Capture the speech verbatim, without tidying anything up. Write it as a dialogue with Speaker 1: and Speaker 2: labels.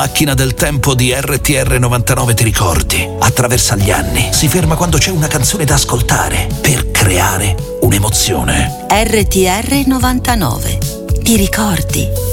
Speaker 1: Macchina del tempo di R T R novantanove, ti ricordi? Attraversa gli anni, si ferma quando c'è una canzone da ascoltare per creare un'emozione.
Speaker 2: R T R novantanove, ti ricordi?